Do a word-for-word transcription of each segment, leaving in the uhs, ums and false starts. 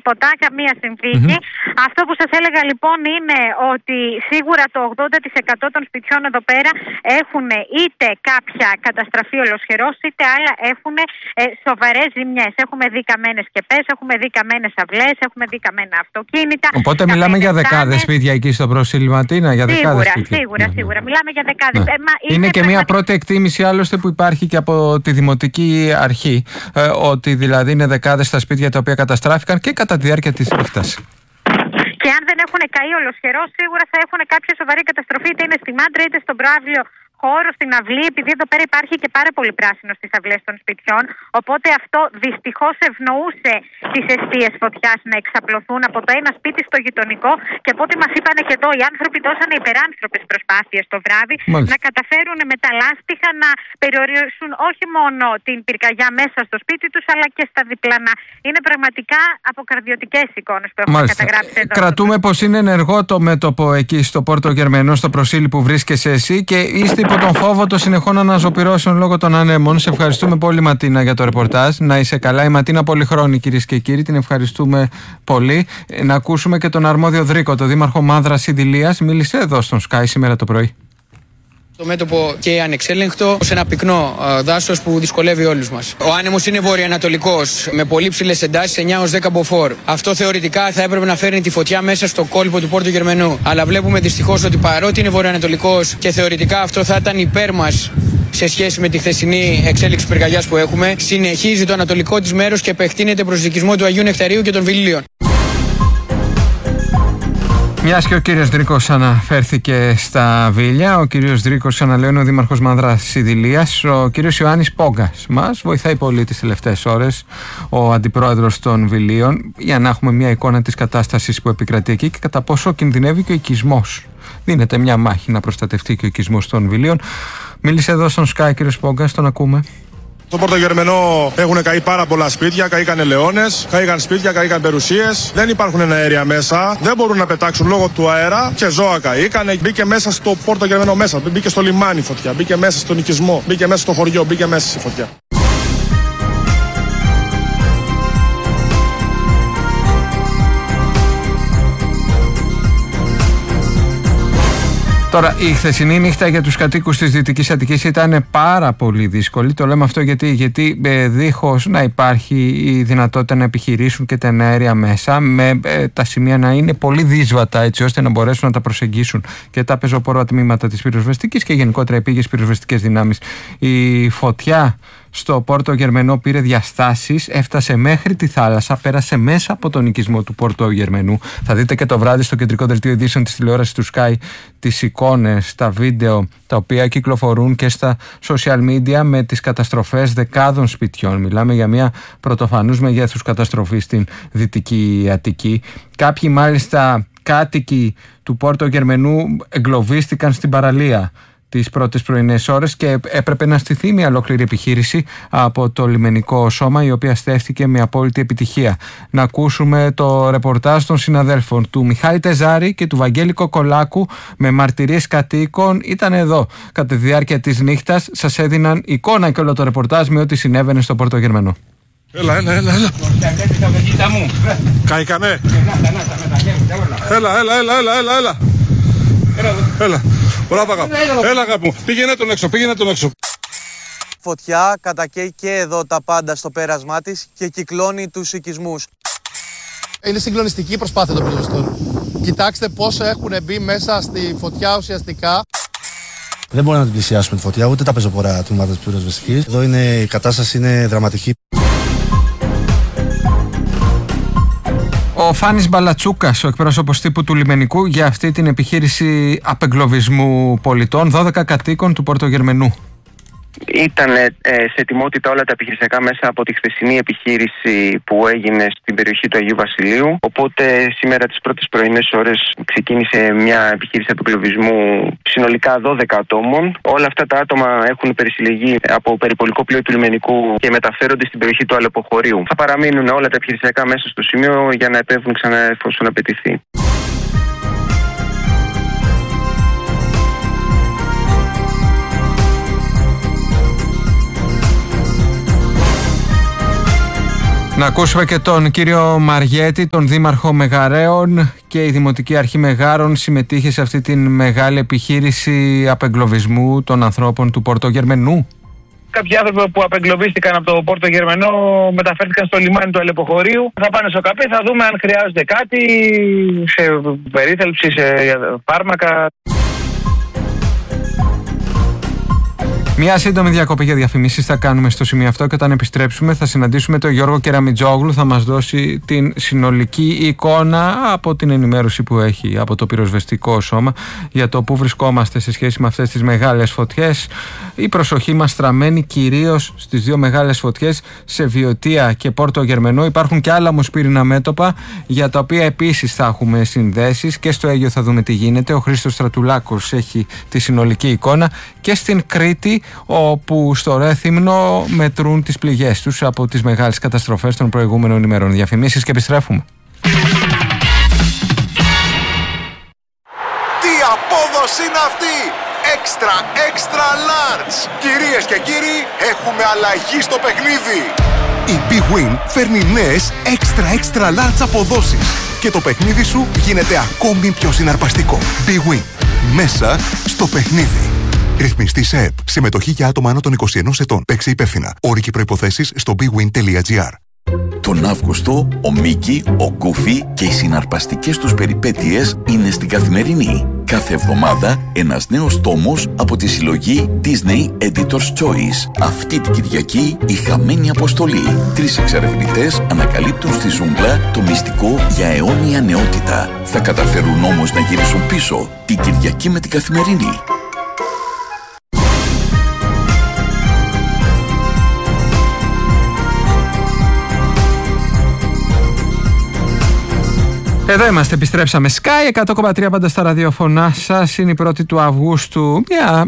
τίποτα, καμία συνθήκη. Mm-hmm. Αυτό που σας έλεγα λοιπόν είναι ότι σίγουρα το ογδόντα τοις εκατό των σπιτιών εδώ πέρα έχουν είτε κάποια καταστραφεί ολοσχερός, είτε άλλα έχουν ε, σοβαρές ζημιές. Έχουμε δει καμένες σκεπές, έχουμε δει καμένες αυλές, έχουμε δει καμένα αυτοκίνητα. Οπότε μιλάμε για δεκάδες σπίτια εκεί στο Πρόσιλμα, Τίνα, για δεκάδες σίγουρα, σπίτια. Σίγουρα, ναι, σίγουρα. Μιλάμε για δεκάδες. Ναι. Ε, μα είναι, είναι και πραγματικά... μια πρώτη εκτίμηση άλλωστε που υπάρχει και από τη Δημοτική Αρχή, ε, ότι δηλαδή είναι δεκάδες τα σπίτια τα οποία καταστράφηκαν και κατά τη διάρκεια της νύχτας. Και αν δεν έχουν καεί ολοσχερός, σίγουρα θα έχουν κάποια σοβαρή καταστροφή, είτε είναι στη Μάντρα είτε στον Πράβλιο χώρο, στην αυλή, επειδή εδώ πέρα υπάρχει και πάρα πολύ πράσινο στις αυλές των σπιτιών. Οπότε αυτό δυστυχώς ευνοούσε τις αιστείες φωτιάς να εξαπλωθούν από το ένα σπίτι στο γειτονικό. Και από ό,τι μας είπαν και εδώ, οι άνθρωποι δώσανε υπεράνθρωπες προσπάθειες το βράδυ. Μάλιστα. Να καταφέρουν με τα λάστιχα να περιορίσουν όχι μόνο την πυρκαγιά μέσα στο σπίτι τους, αλλά και στα διπλανά. Είναι πραγματικά αποκαρδιωτικές εικόνες που έχουμε Μάλιστα. καταγράψει εδώ. Κρατούμε πως είναι ενεργό το μέτωπο εκεί στο Πόρτο Γερμενό, στο Προσίλι που βρίσκεσαι εσύ, και είστε υπό τον φόβο των συνεχών αναζωπυρώσεων λόγω των ανέμων. Σε ευχαριστούμε πολύ, Ματίνα, για το ρεπορτάζ. Να είσαι καλά. Η Ματίνα Πολυχρόνη, κυρίες και κύριοι, την ευχαριστούμε πολύ. Να ακούσουμε και τον αρμόδιο Δρίκο, τον Δήμαρχο Μάνδρας Ιδηλίας. Μίλησε εδώ στον Sky σήμερα το πρωί. Το μέτωπο και ανεξέλεγκτο σε ένα πυκνό δάσος που δυσκολεύει όλους μας. Ο άνεμος είναι βορειοανατολικός, με πολύ ψηλές εντάσεις, εννιά έως δέκα μποφόρ. Αυτό θεωρητικά θα έπρεπε να φέρνει τη φωτιά μέσα στο κόλπο του Πόρτου Γερμενού. Αλλά βλέπουμε δυστυχώς ότι παρότι είναι βορειοανατολικός και θεωρητικά αυτό θα ήταν υπέρ μας σε σχέση με τη χθεσινή εξέλιξη πυρκαγιάς που έχουμε, συνεχίζει το ανατολικό της μέρος και επεκτείνεται προς δικισμό του Αγίου Νεκταρίου και των Βιλίων. Μιας και ο κύριος Δρίκος αναφέρθηκε στα Βίλια, ο κύριος Δρίκος, ξαναλέω, είναι ο Δήμαρχος Μάνδρας Ιδηλίας. Ο κύριος Ιωάννης Πόγκας μας βοηθάει πολύ τις τελευταίες ώρες, ο αντιπρόεδρος των Βιλίων, για να έχουμε μια εικόνα της κατάστασης που επικρατεί εκεί και κατά πόσο κινδυνεύει και ο οικισμός. Δίνεται μια μάχη να προστατευτεί και ο οικισμός των Βιλίων. Μίλησε εδώ στον Sky κύριος Πόγκας, τον ακούμε. Στο Πόρτο Γερμενό έχουν καεί πάρα πολλά σπίτια, καήκαν ελαιώνες, καήκαν σπίτια, καήκαν περιουσίες. Δεν υπάρχουν αέρια μέσα, δεν μπορούν να πετάξουν λόγω του αέρα και ζώα καήκαν. Μπήκε μέσα στο Πόρτο Γερμενό μέσα, μπήκε στο λιμάνι φωτιά, μπήκε μέσα στον οικισμό, μπήκε μέσα στο χωριό, μπήκε μέσα στη φωτιά. Τώρα, η χθεσινή νύχτα για τους κατοίκους της Δυτικής Αττικής ήταν πάρα πολύ δύσκολη. Το λέμε αυτό γιατί, γιατί ε, δίχως να υπάρχει η δυνατότητα να επιχειρήσουν και τα αέρια μέσα, με ε, τα σημεία να είναι πολύ δύσβατα, έτσι ώστε να μπορέσουν να τα προσεγγίσουν και τα πεζοπόρα τμήματα της πυροσβεστικής και γενικότερα επίγειες πυροσβεστικές δυνάμεις. Η φωτιά στο Πόρτο Γερμενό πήρε διαστάσεις, έφτασε μέχρι τη θάλασσα, πέρασε μέσα από τον οικισμό του Πόρτο Γερμενού. Θα δείτε και το βράδυ στο κεντρικό δελτίο ειδήσεων της τηλεόρασης του Sky τις εικόνες, τα βίντεο τα οποία κυκλοφορούν και στα social media με τις καταστροφές δεκάδων σπιτιών. Μιλάμε για μια πρωτοφανούς μεγέθους καταστροφή στην Δυτική Αττική. Κάποιοι μάλιστα κάτοικοι του Πόρτο Γερμενού εγκλωβίστηκαν στην παραλία τις πρώτες πρωινές ώρες και έπρεπε να στηθεί μια ολόκληρη επιχείρηση από το λιμενικό σώμα, η οποία στέφθηκε με απόλυτη επιτυχία. Να ακούσουμε το ρεπορτάζ των συναδέλφων του Μιχάλη Τεζάρη και του Βαγγέλη Κοκολάκου με μαρτυρίες κατοίκων. Ήταν εδώ κατά τη διάρκεια της νύχτας, σας έδιναν εικόνα και όλο το ρεπορτάζ με ό,τι συνέβαινε στο Πόρτο Γερμενό. Έλα, έλα, έλα, έλα. Καήκανε. Έλα, έλα, έλα, έλα, έλα, έλα. Έλα, μπράβο αγάπη. Έλα αγάπη μου, πήγαινε τον έξω, πήγαινε τον έξω. Φωτιά κατακαίει και εδώ τα πάντα στο πέρασμά της και κυκλώνει τους οικισμούς. Είναι συγκλονιστική η προσπάθεια των πυροσβεστών. Κοιτάξτε πόσο έχουν μπει μέσα στη φωτιά ουσιαστικά. Δεν μπορούμε να την πλησιάσουμε τη φωτιά, ούτε τα πεζοπορά τμήματα της πυροσβεστικής. Εδώ είναι, η κατάσταση είναι δραματική. Ο Φάνης Μπαλατσούκας, ο εκπρόσωπος τύπου του λιμενικού, για αυτή την επιχείρηση απεγκλωβισμού πολιτών, δώδεκα κατοίκων του Πόρτο Γερμενού. Ήταν ε, σε ετοιμότητα όλα τα επιχειρησιακά μέσα από τη χθεσινή επιχείρηση που έγινε στην περιοχή του Αγίου Βασιλείου. Οπότε σήμερα τις πρώτες πρωινές ώρες ξεκίνησε μια επιχείρηση απεγκλωβισμού συνολικά δώδεκα ατόμων. Όλα αυτά τα άτομα έχουν περισυλλεγεί από περιπολικό πλοίο του λιμενικού και μεταφέρονται στην περιοχή του αλεποχωρίου. Θα παραμείνουν όλα τα επιχειρησιακά μέσα στο σημείο για να επέμβουν ξανά εφόσον απαιτηθεί. Να ακούσουμε και τον κύριο Μαριέτη, τον Δήμαρχο Μεγαρέων, και η Δημοτική Αρχή Μεγάρων συμμετείχε σε αυτή την μεγάλη επιχείρηση απεγκλωβισμού των ανθρώπων του Πόρτο Γερμενού. Κάποιοι άνθρωποι που απεγκλωβίστηκαν από το Πόρτο Γερμενό μεταφέρθηκαν στο λιμάνι του Αλεποχωρίου. Θα πάνε στο ΚΑΠΕ, θα δούμε αν χρειάζεται κάτι, σε περίθαλψη, σε φάρμακα. Μια σύντομη διακοπή για διαφημίσεις θα κάνουμε στο σημείο αυτό και όταν επιστρέψουμε θα συναντήσουμε τον Γιώργο Κεραμιτζόγλου. Θα μας δώσει την συνολική εικόνα από την ενημέρωση που έχει από το πυροσβεστικό σώμα για το που βρισκόμαστε σε σχέση με αυτές τις μεγάλες φωτιές. Η προσοχή μας στραμμένη κυρίως στις δύο μεγάλες φωτιές σε Βιωτία και Πόρτο Γερμενό. Υπάρχουν και άλλα όμως πύρινα μέτωπα για τα οποία επίσης θα έχουμε συνδέσεις, και στο Αίγιο θα δούμε τι γίνεται. Ο Χρήστος Στρατουλάκος έχει τη συνολική εικόνα, και στην Κρήτη, όπου στο Ρέθυμνο μετρούν τις πληγές τους από τις μεγάλες καταστροφές των προηγούμενων ημερών. Διαφημίσεις και επιστρέφουμε. Τι απόδοση είναι αυτή! Extra, extra large! Κυρίες και κύριοι, έχουμε αλλαγή στο παιχνίδι! Η Big Win φέρνει νέες extra, extra large αποδόσεις και το παιχνίδι σου γίνεται ακόμη πιο συναρπαστικό. Big Win. Μέσα στο παιχνίδι. Ρυθμιστή σε ΕΠ. Συμμετοχή για άτομα άνω των είκοσι ενός ετών. Παίξε υπεύθυνα. Όροι και προϋποθέσεις στο big win τελεία gr. Τον Αύγουστο, ο Μίκη, ο Γκούφι και οι συναρπαστικές τους περιπέτειες είναι στην Καθημερινή. Κάθε εβδομάδα ένας νέος τόμος από τη συλλογή Disney Editor's Choice. Αυτή την Κυριακή η χαμένη αποστολή. Τρεις εξερευνητές ανακαλύπτουν στη ζούγκλα το μυστικό για αιώνια νεότητα. Θα καταφέρουν όμως να γυρίσουν πίσω την Κυριακή με την Καθημερινή. Εδώ είμαστε, επιστρέψαμε. Sky εκατό κόμμα τρία πάντα στα ραδιοφωνά σας. Είναι η πρώτη του Αυγούστου. Μια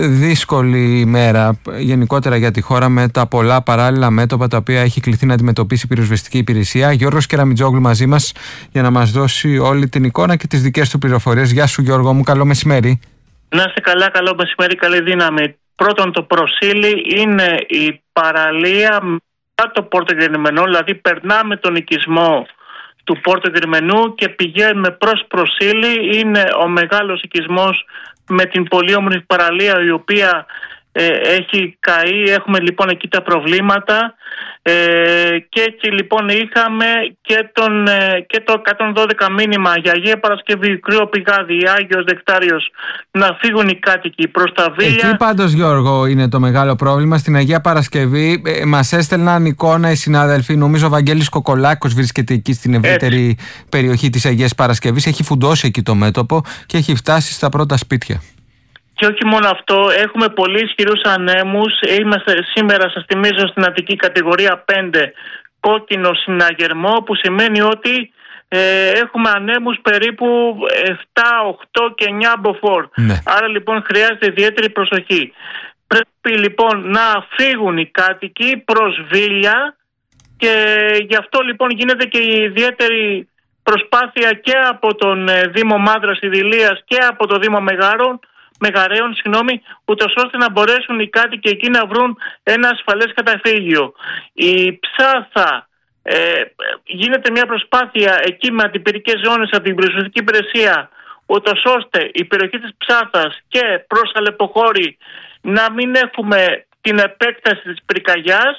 δύσκολη ημέρα γενικότερα για τη χώρα, με τα πολλά παράλληλα μέτωπα τα οποία έχει κληθεί να αντιμετωπίσει η πυροσβεστική υπηρεσία. Γιώργος Κεραμιτζόγλου μαζί μας για να μας δώσει όλη την εικόνα και τις δικές του πληροφορίες. Γεια σου Γιώργο μου, καλό μεσημέρι. Να είστε καλά, καλό μεσημέρι, καλή δύναμη. Πρώτον, το προσήλι είναι η παραλία μετά το Πόρτο Γερμενό, δηλαδή περνάμε τον οικισμό του Πόρτο Γερμενού και πηγαίνουμε προς Προσήλη. Είναι ο μεγάλος οικισμός με την πολύ όμορφη παραλία, η οποία ε, έχει καεί. Έχουμε λοιπόν εκεί τα προβλήματα ε, και έτσι λοιπόν είχαμε και, τον, ε, και το εκατόν δώδεκα μήνυμα για Αγία Παρασκευή, Κρύο Πηγάδι, Άγιος Δεκτάριος, να φύγουν οι κάτοικοι προς τα Βίλια. Εκεί πάντως Γιώργο είναι το μεγάλο πρόβλημα. Στην Αγία Παρασκευή ε, μας έστελναν εικόνα οι συνάδελφοι. Νομίζω ο Βαγγέλης Κοκολάκος βρίσκεται εκεί στην ευρύτερη έτσι περιοχή της Αγίας Παρασκευής. Έχει φουντώσει εκεί το μέτωπο και έχει φτάσει στα πρώτα σπίτια. Και όχι μόνο αυτό, έχουμε πολύ ισχυρούς ανέμους. Είμαστε σήμερα, σας θυμίζω, στην Αττική κατηγορία πέντε, κόκκινο συναγερμό, που σημαίνει ότι ε, έχουμε ανέμους περίπου επτά, οκτώ και εννιά μποφόρ. Ναι. Άρα λοιπόν χρειάζεται ιδιαίτερη προσοχή. Πρέπει λοιπόν να φύγουν οι κάτοικοι προς Βίλια και γι' αυτό λοιπόν γίνεται και η ιδιαίτερη προσπάθεια και από τον Δήμο Μάνδρας Ιδηλίας και από το Δήμο Μεγάρων Μεγαρέων, συγγνώμη, ούτως ώστε να μπορέσουν οι κάτοικοι εκεί να βρουν ένα ασφαλές καταφύγιο. Η Ψάθα, ε, γίνεται μια προσπάθεια εκεί με αντιπυρικές ζώνες από την πυροσβεστική υπηρεσία, ούτως ώστε η περιοχή της Ψάθας και προς Αλεποχώρη να μην έχουμε την επέκταση της πυρκαγιάς,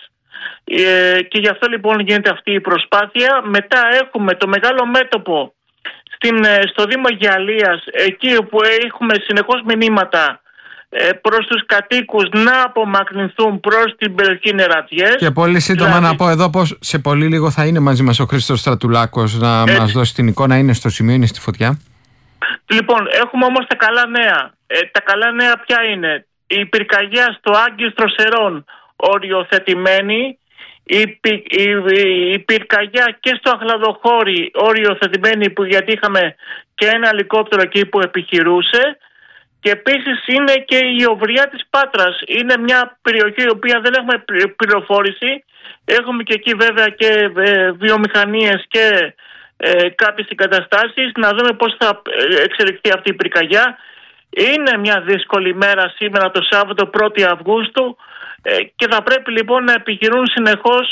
ε, και γι' αυτό λοιπόν γίνεται αυτή η προσπάθεια. Μετά έχουμε το μεγάλο μέτωπο στην, στο Δήμο Γιαλίας, εκεί όπου έχουμε συνεχώς μηνύματα ε, προς τους κατοίκους να απομακρυνθούν προς την περιοχή Νερατιές. Και πολύ σύντομα δηλαδή να πω εδώ πως σε πολύ λίγο θα είναι μαζί μας ο Χρήστος Στρατουλάκος να ε, μας δώσει την εικόνα. Είναι στο σημείο, είναι στη φωτιά. Λοιπόν, έχουμε όμως τα καλά νέα. Ε, τα καλά νέα ποια είναι? Η πυρκαγιά στο Άγγιστρο Σερών οριοθετημένη, η, η, η, η πυρκαγιά και στο Αχλαδοχώρι οριοθετημένη, που γιατί είχαμε και ένα ελικόπτερο εκεί που επιχειρούσε, και επίσης είναι και η Οβριά της Πάτρας. Είναι μια περιοχή η οποία δεν έχουμε πληροφόρηση. Έχουμε και εκεί βέβαια και ε, βιομηχανίες και ε, κάποιες εγκαταστάσεις. Να δούμε πώς θα εξελιχθεί αυτή η πυρκαγιά. Είναι μια δύσκολη μέρα σήμερα, το Σάββατο πρώτη Αυγούστου, ε, και θα πρέπει λοιπόν να επιχειρούν συνεχώς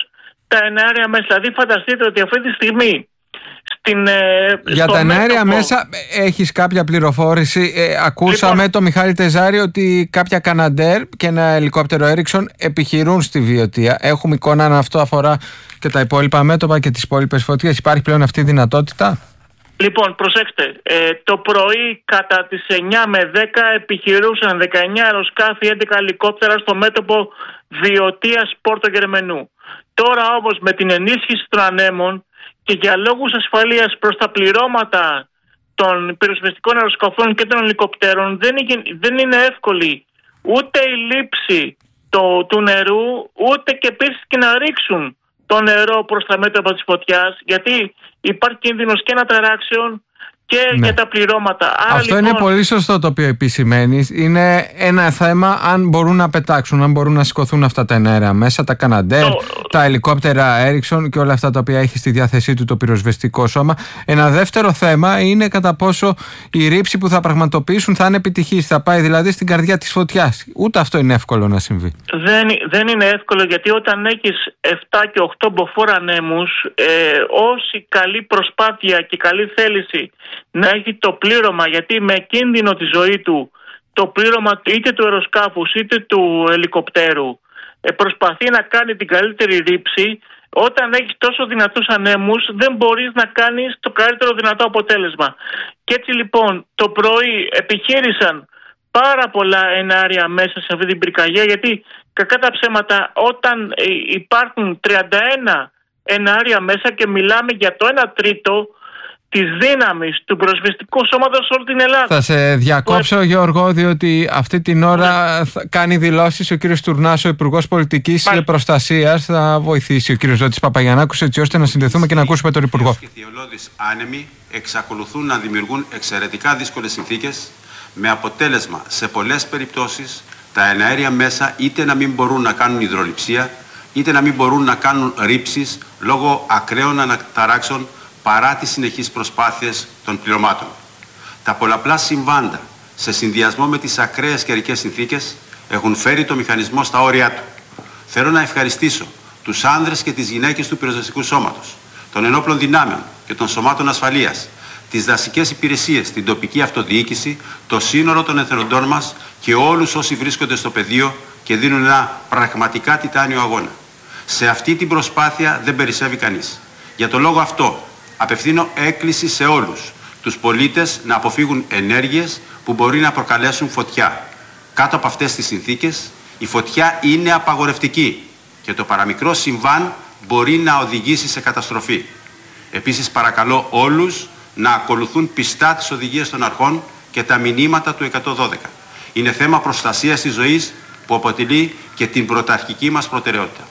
τα εναέρια μέσα. Δηλαδή φανταστείτε ότι αυτή τη στιγμή στην, ε, για τα εναέρια μέτωπο... μέσα έχεις κάποια πληροφόρηση? Ε, ακούσαμε λοιπόν, το Μιχάλη Τεζάρη ότι κάποια Καναντέρ και ένα ελικόπτερο Έριξον επιχειρούν στη Βιωτία. Έχουμε εικόνα αν αυτό αφορά και τα υπόλοιπα μέτωπα και τις υπόλοιπες φωτιές? Υπάρχει πλέον αυτή η δυνατότητα? Λοιπόν, προσέξτε, ε, το πρωί κατά τις εννιά με δέκα επιχειρούσαν δεκαεννιά αεροσκάφη, έντεκα ελικόπτερα στο μέτωπο Βιωτίας Πόρτο Γερμενού. Τώρα όμως με την ενίσχυση των ανέμων και για λόγους ασφαλείας προς τα πληρώματα των πυροσβεστικών αεροσκαφών και των ελικοπτέρων δεν, δεν είναι εύκολη ούτε η λήψη το, του νερού, ούτε και επίσης και να ρίξουν το νερό προς τα μέτωπα της φωτιάς, γιατί υπάρχει κίνδυνος και αναταράξεων και ναι. για τα πληρώματα. Άρα, αυτό λοιπόν... είναι πολύ σωστό το οποίο επισημαίνεις. Είναι ένα θέμα αν μπορούν να πετάξουν, αν μπορούν να σηκωθούν αυτά τα εναέρια μέσα, τα Καναντέρ, το... τα ελικόπτερα Έριξον και όλα αυτά τα οποία έχει στη διάθεσή του το πυροσβεστικό σώμα. Ένα δεύτερο θέμα είναι κατά πόσο η ρήψη που θα πραγματοποιήσουν θα είναι επιτυχής, θα πάει δηλαδή στην καρδιά της φωτιάς. Ούτε αυτό είναι εύκολο να συμβεί. Δεν, δεν είναι εύκολο, γιατί όταν έχεις επτά και οκτώ μποφόρ ανέμους, ε, όση καλή προσπάθεια και καλή θέληση να έχει το πλήρωμα, γιατί με κίνδυνο τη ζωή του το πλήρωμα είτε του αεροσκάφους είτε του ελικοπτέρου ε, προσπαθεί να κάνει την καλύτερη ρήψη, όταν έχεις τόσο δυνατούς ανέμους δεν μπορείς να κάνεις το καλύτερο δυνατό αποτέλεσμα. Και έτσι λοιπόν το πρωί επιχείρησαν πάρα πολλά εναέρια μέσα σε αυτή την πυρκαγιά, γιατί κακά τα ψέματα όταν ε, υπάρχουν τριάντα ένα εναέρια μέσα και μιλάμε για το ένα τρίτο της δύναμης του πυροσβεστικού σώματος σε όλη την Ελλάδα. Θα σε διακόψω, το... Γιώργο, διότι αυτή την ώρα ναι. θα κάνει δηλώσεις ο κύριος Τουρνάς, ο Υπουργός Πολιτικής Μάλιστα. Προστασίας. Θα βοηθήσει ο κύριος Ζώτης Παπαγιαννάκους, έτσι ώστε να συνδεθούμε και να ακούσουμε τον Υπουργό. Οι θειολώδεις άνεμοι εξακολουθούν να δημιουργούν εξαιρετικά δύσκολες συνθήκες, με αποτέλεσμα σε πολλές περιπτώσεις τα εναέρια μέσα είτε να μην μπορούν να κάνουν υδρολειψία, είτε να μην μπορούν να κάνουν ρήψεις λόγω ακραίων αναταράξεων, παρά τις συνεχείς προσπάθειες των πληρωμάτων. Τα πολλαπλά συμβάντα, σε συνδυασμό με τις ακραίες καιρικές συνθήκες, έχουν φέρει το μηχανισμό στα όρια του. Θέλω να ευχαριστήσω τους άνδρες και τις γυναίκες του πυροσβεστικού σώματος, των ενόπλων δυνάμεων και των σωμάτων ασφαλείας, τις δασικές υπηρεσίες, την τοπική αυτοδιοίκηση, το σύνολο των εθελοντών μας και όλους όσοι βρίσκονται στο πεδίο και δίνουν ένα πραγματικά τιτάνιο αγώνα. Σε αυτή την προσπάθεια δεν περισσεύει κανείς. Για το λόγο αυτό, απευθύνω έκκληση σε όλους τους πολίτες να αποφύγουν ενέργειες που μπορεί να προκαλέσουν φωτιά. Κάτω από αυτές τις συνθήκες, η φωτιά είναι απαγορευτική και το παραμικρό συμβάν μπορεί να οδηγήσει σε καταστροφή. Επίσης, παρακαλώ όλους να ακολουθούν πιστά τις οδηγίες των αρχών και τα μηνύματα του εκατόν δώδεκα. Είναι θέμα προστασίας της ζωής που αποτελεί και την πρωταρχική μας προτεραιότητα.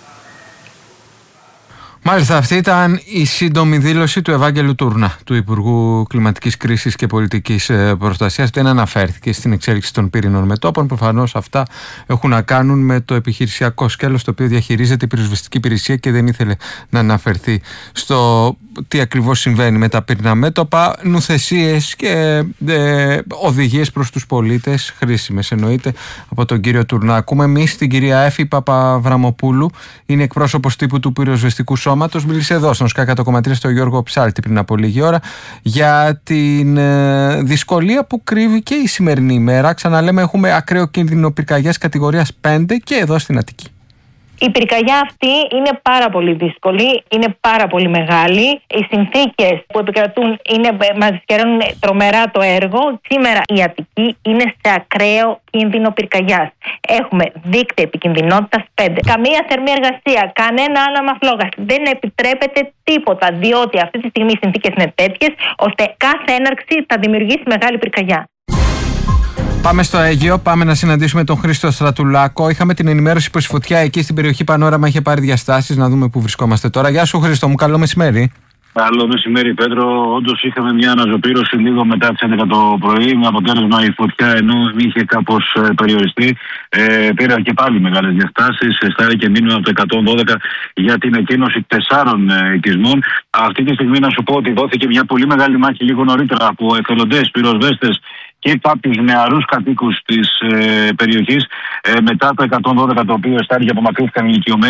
Μάλιστα, αυτή ήταν η σύντομη δήλωση του Ευάγγελου Τούρνα, του Υπουργού Κλιματικής Κρίσης και Πολιτικής Προστασίας. Δεν αναφέρθηκε στην εξέλιξη των πύρινων μετώπων. Προφανώς αυτά έχουν να κάνουν με το επιχειρησιακό σκέλος το οποίο διαχειρίζεται η πυροσβεστική υπηρεσία και δεν ήθελε να αναφερθεί στο τι ακριβώς συμβαίνει με τα πύρινα μέτωπα. Νουθεσίες και ε, οδηγίες προς τους πολίτες, χρήσιμες εννοείται, από τον κύριο Τουρνά. Ακούμε εμείς την κυρία Έφη Παπαβραμοπούλου, είναι εκπρόσωπος τύπου του πυροσβεστικού σώματος. Μίλησε εδώ στον ΣΚΑ εκατό κόμμα τρία στο Γιώργο Ψάλτη πριν από λίγη ώρα για την ε, δυσκολία που κρύβει και η σημερινή ημέρα. Ξαναλέμε, έχουμε ακραίο κίνδυνο πυρκαγιάς κατηγορίας πέντε και εδώ στην Αττική. Η πυρκαγιά αυτή είναι πάρα πολύ δύσκολη, είναι πάρα πολύ μεγάλη. Οι συνθήκες που επικρατούν είναι, μας δυσκεραίνουν τρομερά το έργο. Σήμερα η Αττική είναι σε ακραίο κίνδυνο πυρκαγιάς. Έχουμε δείκτη επικινδυνότητας πέντε. Καμία θερμή εργασία, κανένα άναμα φλόγας. Δεν επιτρέπεται τίποτα, διότι αυτή τη στιγμή οι συνθήκες είναι τέτοιες ώστε κάθε έναρξη θα δημιουργήσει μεγάλη πυρκαγιά. Πάμε στο Αίγυο, πάμε να συναντήσουμε τον Χρήστο Στρατουλάκο. Είχαμε την ενημέρωση πως η φωτιά εκεί στην περιοχή Πανόραμα είχε πάρει διαστάσεις. Να δούμε πού βρισκόμαστε τώρα. Γεια σου, Χρήστο μου, καλό μεσημέρι. Καλό μεσημέρι, Πέτρο. Όντως είχαμε μια αναζωπήρωση λίγο μετά τις έντεκα το πρωί. Με αποτέλεσμα η φωτιά, ενώ είχε κάπως ε, περιοριστεί, ε, πήρε και πάλι μεγάλες διαστάσεις. Στάληκε μήνυμα από το εκατόν δώδεκα για την εκκίνηση τεσσάρων ε, οικισμών. Αυτή τη στιγμή να σου πω ότι δόθηκε μια πολύ μεγάλη μάχη λίγο νωρίτερα από εθελοντές, πυροσβέστες και κάποιους νεαρούς κατοίκους της ε, περιοχής. Ε, μετά το εκατόν δώδεκα, το οποίο αισθάνθηκε, απομακρύνθηκαν ηλικιωμένοι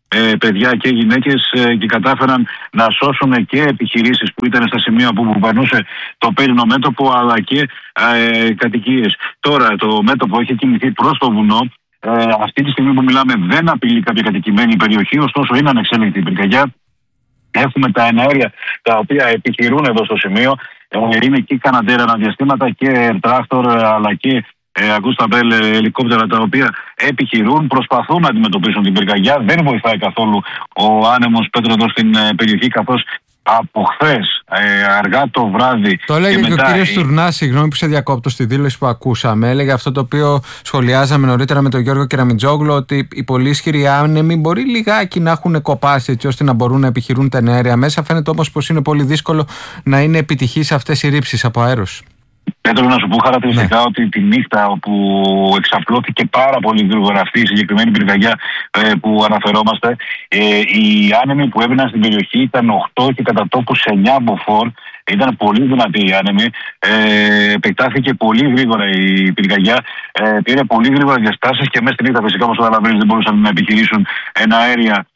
ε, παιδιά και γυναίκες ε, και κατάφεραν να σώσουν και επιχειρήσεις που ήταν στα σημεία που περνούσε το πύρινο μέτωπο, αλλά και ε, κατοικίες. Τώρα το μέτωπο έχει κινηθεί προς το βουνό. Ε, αυτή τη στιγμή που μιλάμε δεν απειλεί κάποια κατοικημένη περιοχή, ωστόσο είναι ανεξέλεγκτη η πυρκαγιά. Έχουμε τα εναέρια τα οποία επιχειρούν εδώ στο σημείο. Ε, είναι και Καναντέρα αναδιαστήματα και Tractor, αλλά και ε, Ακούστα Μπέλ ελικόπτερα τα οποία επιχειρούν, προσπαθούν να αντιμετωπίσουν την πυρκαγιά. Δεν βοηθάει καθόλου ο άνεμος, Πέτρο, εδώ στην ε, περιοχή, καθώς από χθες ε, αργά το βράδυ. Το έλεγε και, και ο κύριος Τουρνάς, συγγνώμη που σε διακόπτω, στη δήλωση που ακούσαμε. Έλεγε αυτό το οποίο σχολιάζαμε νωρίτερα με τον Γιώργο Κεραμιτζόγλου, ότι οι πολύ ισχυροί άνεμοι μπορεί λιγάκι να έχουν κοπάσει έτσι ώστε να μπορούν να επιχειρούν τα εναέρια μέσα. Φαίνεται όμως πως είναι πολύ δύσκολο να είναι επιτυχείς αυτές οι ρήψεις από αέρος. Θέλω να σου πω χαρακτηριστικά, ναι, ότι τη νύχτα όπου εξαπλώθηκε πάρα πολύ γρήγορα αυτή η συγκεκριμένη πυρκαγιά ε, που αναφερόμαστε, ε, οι άνεμοι που έβαιναν στην περιοχή ήταν οκτώ και κατά τόπους εννιά μποφόρ. Ήταν πολύ δυνατή η άνεμη. Ε, επεκτάθηκε πολύ γρήγορα η πυρκαγιά. Ε, πήρε πολύ γρήγορα διαστάσεις και μέσα στη νύχτα, φυσικά, όπως καταλαβαίνεις, δεν μπορούσαν να επιχειρήσουν εναέρια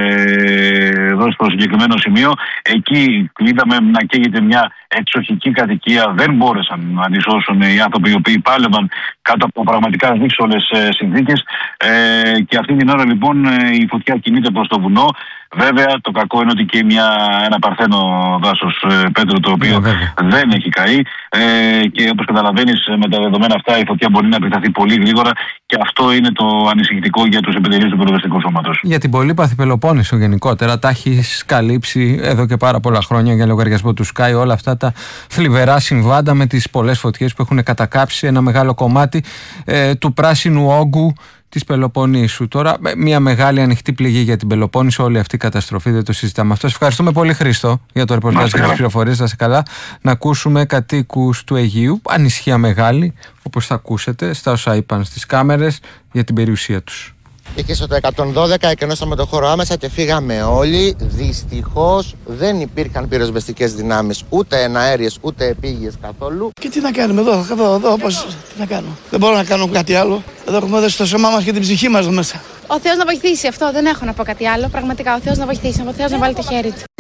εδώ στο συγκεκριμένο σημείο. Εκεί είδαμε να καίγεται μια εξοχική κατοικία. Δεν μπόρεσαν να αντισώσουν οι άνθρωποι οι οποίοι πάλευαν κάτω από πραγματικά δύσκολες συνθήκες. Ε, και αυτή την ώρα λοιπόν η φωτιά κινείται προς το βουνό. Βέβαια το κακό είναι ότι και μια, ένα παρθένο δάσος, Πέτρο, το οποίο yeah, δεν έχει καεί. Ε, και όπως καταλαβαίνεις, με τα δεδομένα αυτά η φωτιά μπορεί να επεκταθεί πολύ γρήγορα και αυτό είναι το ανησυχητικό για τους επιτελείς του πυροσβεστικού σώματος. Για την πολύπαθη Πελοπόννησο γενικότερα, τα έχει καλύψει εδώ και πάρα πολλά χρόνια για λογαριασμό του Sky όλα αυτά τα θλιβερά συμβάντα με τις πολλές φωτιές που έχουν κατακάψει ένα μεγάλο κομμάτι ε, του πράσινου όγκου της Πελοποννήσου. Τώρα μια μεγάλη ανοιχτή πληγή για την Πελοπόννησο, όλη αυτή η καταστροφή, δεν το συζητάμε αυτό. Σε ευχαριστούμε πολύ, Χρήστο, για το ρεπορτάζ και τις πληροφορίες. Να σε καλά. Να ακούσουμε κατοίκους του Αιγείου, ανησυχία μεγάλη, όπως θα ακούσετε στα όσα είπαν στις κάμερες για την περιουσία τους. Είχε στο εκατόν δώδεκα, εκενώσαμε το χώρο άμεσα και φύγαμε όλοι. Δυστυχώς δεν υπήρχαν πυροσβεστικές δυνάμεις, ούτε εναέριες ούτε επίγειες καθόλου. Και τι να κάνουμε εδώ, εδώ, εδώ, όπως, τι να κάνω. Δεν μπορώ να κάνω κάτι άλλο. Εδώ έχουμε δώσει το σώμα μας και την ψυχή μας εδώ μέσα. Ο Θεός να βοηθήσει, αυτό δεν έχω να πω κάτι άλλο. Πραγματικά ο Θεός να βοηθήσει, ο Θεός να βάλει το χέρι του.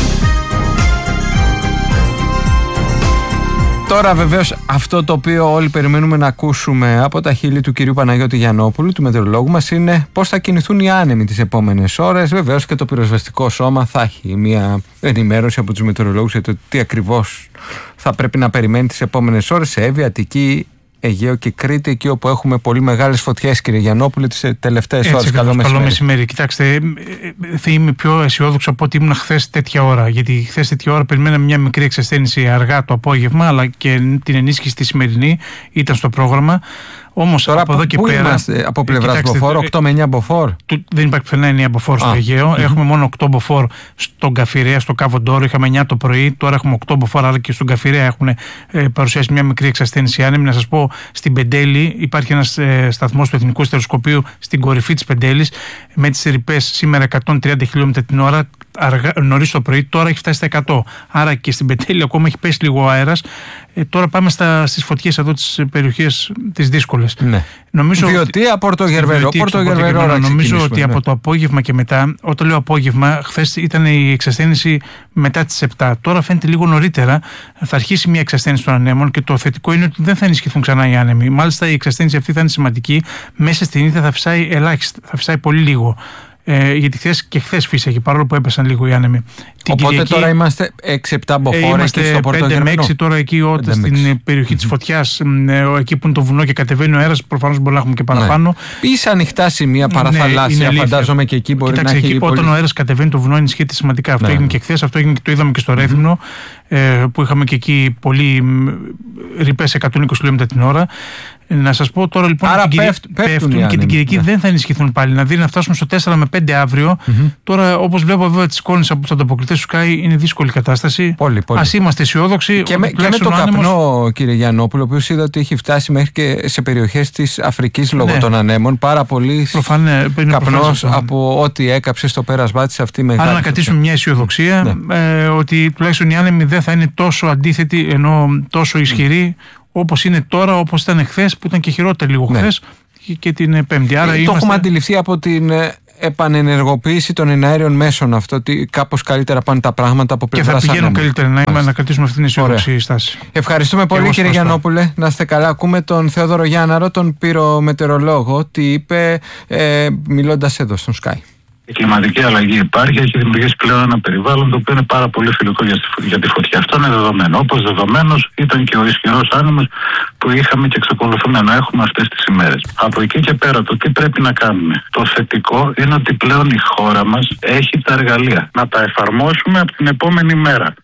Τώρα βεβαίως αυτό το οποίο όλοι περιμένουμε να ακούσουμε από τα χείλη του κυρίου Παναγιώτη Γιαννόπουλου, του μετεωρολόγου μας, είναι πώς θα κινηθούν οι άνεμοι τις επόμενες ώρες. Βεβαίως και το πυροσβεστικό σώμα θα έχει μια ενημέρωση από τους μετεωρολόγους για το τι ακριβώς θα πρέπει να περιμένει τις επόμενες ώρες σε Εύβοια, Αττική, Αιγαίο και Κρήτη, εκεί όπου έχουμε πολύ μεγάλες φωτιές, κύριε Γιαννόπουλε, τις τελευταίες ώρες. Καλό μεσημέρι. Καλό μεσημέρι. Κοιτάξτε, θα είμαι πιο αισιόδοξο από ότι ήμουν χθες τέτοια ώρα. Γιατί χθες τέτοια ώρα περιμέναμε μια μικρή εξασθένηση αργά το απόγευμα, αλλά και την ενίσχυση τη σημερινή ήταν στο πρόγραμμα. Όμως τώρα από εδώ και πού πέρα. Είμαστε, από πλευράς μποφόρ, οκτώ με εννιά μποφόρ. Δεν υπάρχει πουθενά εννιά μποφόρ στο Αιγαίο. Mm-hmm. Έχουμε μόνο οκτώ μποφόρ στον Καφιρέα, στο Κάβο Ντόρο. Είχαμε εννιά το πρωί, τώρα έχουμε οκτώ μποφόρ, αλλά και στον Καφιρέα έχουν ε, παρουσιάσει μια μικρή εξασθένηση άνεμη. Να σας πω, στην Πεντέλη υπάρχει ένας ε, σταθμός του Εθνικού Στεροσκοπείου στην κορυφή της Πεντέλης με τις ρηπές σήμερα εκατόν τριάντα χιλιόμετρα την ώρα. Νωρίς το πρωί, τώρα έχει φτάσει στα εκατό. Άρα και στην Πεντέλη ακόμα έχει πέσει λίγο αέρας. Ε, τώρα πάμε στα, στις φωτιές εδώ τις περιοχές τις δύσκολες. Ναι. Νομίζω Βιωτία, Πορτογερβερό. Πορτογερβερό. Νομίζω ότι ναι. από το απόγευμα και μετά, όταν λέω απόγευμα, χθες ήταν η εξασθένηση μετά τις επτά. Τώρα φαίνεται λίγο νωρίτερα. Θα αρχίσει μια εξασθένηση των ανέμων και το θετικό είναι ότι δεν θα ενισχυθούν ξανά οι άνεμοι. Μάλιστα η εξασθένηση αυτή θα είναι σημαντική. Μέσα στη νύχτα θα φυσάει ελάχιστα, θα φυσάει πολύ λίγο. Ε, γιατί χθες και χθες φύσαγε, παρόλο που έπεσαν λίγο οι άνεμοι. Την Οπότε Κυριακή, τώρα είμαστε έξι επτά μποφόρ. Ε, είμαστε στο πέντε με έξι τώρα εκεί όταν στην περιοχή mm-hmm. της φωτιάς, ε, εκεί που είναι το βουνό και κατεβαίνει ο αέρας, προφανώς μπορεί να έχουμε και παραπάνω. Ναι. Ή σε ανοιχτά σημεία παραθαλάσσια, ναι, φαντάζομαι και εκεί μπορεί Κοιτάξτε, να έχει. Εκεί, πολύ... Όταν ο αέρας κατεβαίνει το βουνό ενισχύεται σημαντικά. Αυτό ναι. έγινε και χθες, αυτό έγινε και το είδαμε και στο Ρέθυμνο, mm-hmm. ε, που είχαμε και εκεί πολύ ρηπές εκατόν είκοσι χιλιόμετρα την ώρα. Να σας πω τώρα λοιπόν Άρα την πέφτ, πέφτουν, πέφτουν και την Κυριακή ναι. δεν θα ενισχυθούν πάλι. Δηλαδή να φτάσουμε στο τέσσερα με πέντε αύριο. Mm-hmm. Τώρα, όπως βλέπω βέβαια τις εικόνες από τους ανταποκριτές του Sky, είναι δύσκολη κατάσταση. Πολύ, πολύ. Ας είμαστε αισιόδοξοι. Και, με, και με το άνεμος... καπνό, κύριε Γιαννόπουλο, ο οποίος είδα ότι έχει φτάσει μέχρι και σε περιοχές της Αφρικής λόγω ναι. των ανέμων. Πάρα πολύ καπνός από ό,τι έκαψε στο πέρασμά της αυτή η μεγάλη. Άρα να κρατήσουμε μια αισιοδοξία ναι. ε, ότι τουλάχιστον οι άνεμοι δεν θα είναι τόσο αντίθετοι ενώ τόσο ισχυροί. Όπως είναι τώρα, όπως ήταν χθες, που ήταν και χειρότερη λίγο ναι. χθες και την Πέμπτη. Άρα το είμαστε... έχουμε αντιληφθεί από την επανενεργοποίηση των εναέριων μέσων αυτό, ότι κάπως καλύτερα πάνε τα πράγματα από πλευράς ανέμου. Και θα πηγαίνουν ανέμου. καλύτερα, να, να κρατήσουμε αυτή την αισιόδοξη στάση. Ευχαριστούμε πολύ, κύριε Γιαννόπουλε. Να είστε καλά. Ακούμε τον Θεόδωρο Γιάνναρο, τον πυρομετεωρολόγο, τι είπε ε, μιλώντας εδώ στον Sky. Η κλιματική αλλαγή υπάρχει, έχει δημιουργήσει πλέον ένα περιβάλλον το οποίο είναι πάρα πολύ φιλικό για, για τη φωτιά. Αυτό είναι δεδομένο. Όπως δεδομένος ήταν και ο ισχυρός άνεμος που είχαμε και εξακολουθούμε να έχουμε αυτές τις ημέρες. Από εκεί και πέρα, το τι πρέπει να κάνουμε. Το θετικό είναι ότι πλέον η χώρα μας έχει τα εργαλεία να τα εφαρμόσουμε από την επόμενη μέρα.